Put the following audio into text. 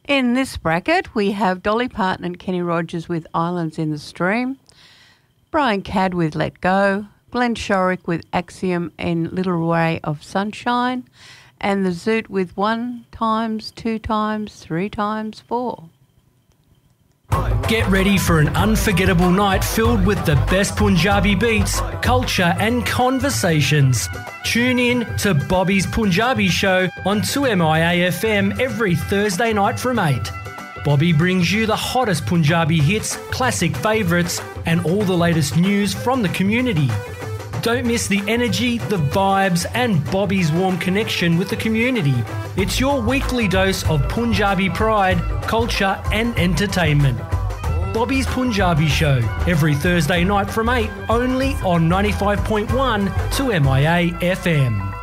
In this bracket, we have Dolly Parton and Kenny Rogers with Islands in the Stream, Brian Cadd with Let Go, Glenn Shorrock with Axiom and Little Ray of Sunshine, and the Zoot with 1 times, 2 times, 3 times, 4. Get ready for an unforgettable night filled with the best Punjabi beats, culture and conversations. Tune in to Bobby's Punjabi Show on 2MIA FM every Thursday night from 8. Bobby brings you the hottest Punjabi hits, classic favourites and all the latest news from the community. Don't miss the energy, the vibes and Bobby's warm connection with the community. It's your weekly dose of Punjabi pride, culture and entertainment. Bobby's Punjabi Show, every Thursday night from 8, only on 95.1 2MIA FM.